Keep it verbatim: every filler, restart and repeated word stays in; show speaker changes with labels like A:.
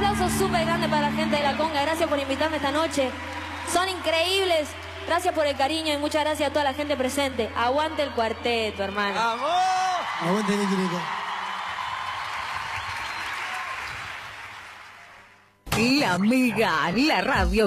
A: aplauso súper grande para la gente de La Conga. Gracias por invitarme esta noche. Son increíbles. Gracias por el cariño y muchas gracias a toda la gente presente. Aguante el cuarteto, hermano.
B: ¡Vamos!
C: Aguante, Nicky Nico.
D: La Mega, la radio